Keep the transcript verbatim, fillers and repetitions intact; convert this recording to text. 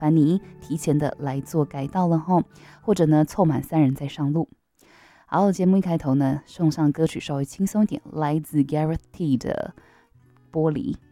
把你提前的来做改道了齁，或者呢凑满三人再上路。好，节目一开头呢送上歌曲稍微轻松一点，来自 Gareth T 的玻璃。